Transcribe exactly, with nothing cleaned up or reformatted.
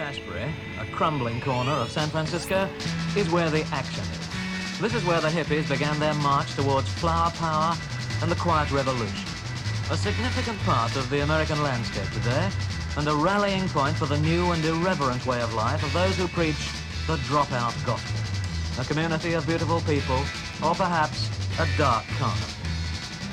Ashbury, a crumbling corner of San Francisco, is where the action is. This is where the hippies began their march towards flower power and the quiet revolution. A significant part of the American landscape today, and a rallying point for the new and irreverent way of life of those who preach the dropout gospel. A community of beautiful people, or perhaps a dark carnival.